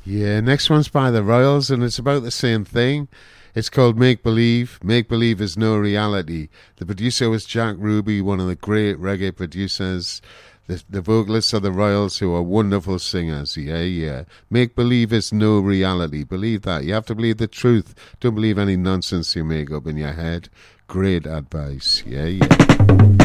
Yeah, next one's by the Royals, and it's about the same thing. It's called Make Believe. Make Believe is no reality. The producer was Jack Ruby, one of the great reggae producers. The vocalists are the Royals, who are wonderful singers. Yeah, yeah. Make Believe is no reality. Believe that. You have to believe the truth. Don't believe any nonsense you make up in your head. Great advice. Yeah, yeah.